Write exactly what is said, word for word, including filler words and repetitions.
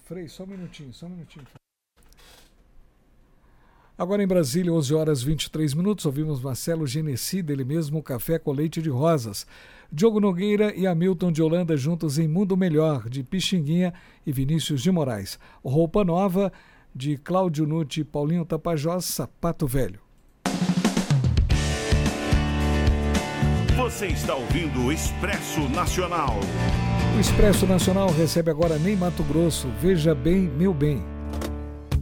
Frei, só um minutinho, só um minutinho. Agora em Brasília, onze horas e vinte e três minutos, ouvimos Marcelo Genesi, dele mesmo, Café com Leite de Rosas. Diogo Nogueira e Hamilton de Holanda juntos em Mundo Melhor, de Pixinguinha e Vinícius de Moraes. Roupa Nova, de Cláudio Nutti e Paulinho Tapajós, Sapato Velho. Você está ouvindo o Expresso Nacional. O Expresso Nacional recebe agora Ney Mato Grosso, Veja Bem, Meu Bem.